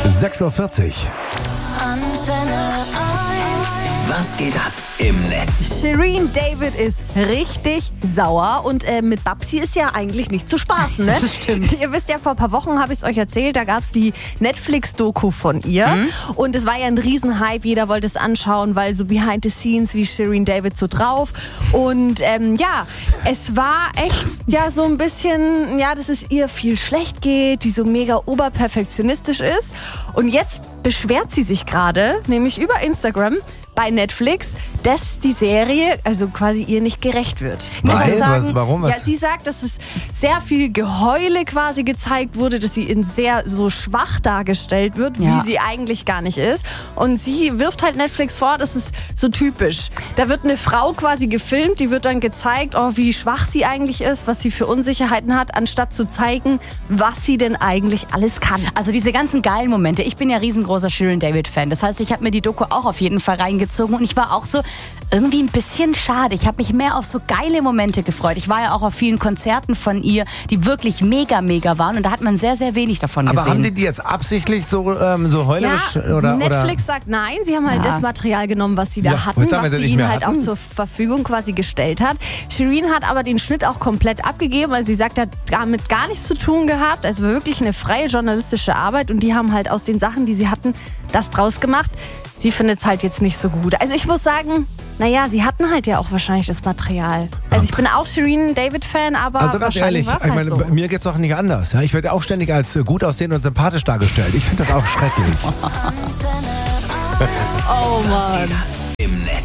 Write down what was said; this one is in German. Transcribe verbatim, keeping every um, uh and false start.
sechs Uhr vierzig. Antenne eins. Was geht ab im Netz? Shirin David ist richtig sauer und äh, mit Babsi ist ja eigentlich nicht zu spaßen, ne? Das stimmt. Ihr wisst ja, vor ein paar Wochen habe ich es euch erzählt, da gab es die Netflix-Doku von ihr Mhm. und es war ja ein Riesenhype, jeder wollte es anschauen, weil so behind the scenes, wie Shirin David so drauf und ähm, ja, es war echt ja so ein bisschen, ja, dass es ihr viel schlecht geht, die so mega oberperfektionistisch ist und jetzt beschwert sie sich gerade, nämlich über Instagram, bei Netflix, dass die Serie also quasi ihr nicht gerecht wird. Ich muss Weil? auch sagen, Was- warum? Was? Ja, sie sagt, dass es sehr viel Geheule quasi gezeigt wurde, dass sie in sehr so schwach dargestellt wird, Ja. wie sie eigentlich gar nicht ist. Und sie wirft halt Netflix vor, das ist so typisch. Da wird eine Frau quasi gefilmt, die wird dann gezeigt, oh, wie schwach sie eigentlich ist, was sie für Unsicherheiten hat, anstatt zu zeigen, was sie denn eigentlich alles kann. Also diese ganzen geilen Momente. Ich bin ja riesengroßer Shirin David-Fan. Das heißt, ich habe mir die Doku auch auf jeden Fall reingezogen und ich war auch so irgendwie ein bisschen schade. Ich habe mich mehr auf so geile Momente gefreut. Ich war ja auch auf vielen Konzerten von ihr, die wirklich mega, mega waren und da hat man sehr, sehr wenig davon Aber gesehen. haben die die jetzt absichtlich so, ähm, so heulerisch? Ja, oder, Netflix oder? sagt nein, sie haben halt Ja. das Material genommen, was sie da Ja, hatten, jetzt haben wir was sie sie nicht ihnen mehr halt hatten. auch zur Verfügung quasi gestellt hat. Shirin hat aber den Schnitt auch komplett abgegeben, also sie sagt, er hat damit gar nichts zu tun gehabt, also wirklich eine freie journalistische Arbeit und die haben halt aus den Sachen, die sie hatten, das draus gemacht. Sie findet es halt jetzt nicht so gut. Also ich muss sagen, naja, sie hatten halt ja auch wahrscheinlich das Material. Also ich bin auch Shirin David-Fan, aber Also ganz wahrscheinlich ehrlich, war's ich halt meine, so. bei mir geht's doch nicht anders. Ja? Ich werde auch ständig als äh, gut aussehend und sympathisch dargestellt. Ich finde das auch schrecklich. Antenne eins. Oh Mann. Im Netz.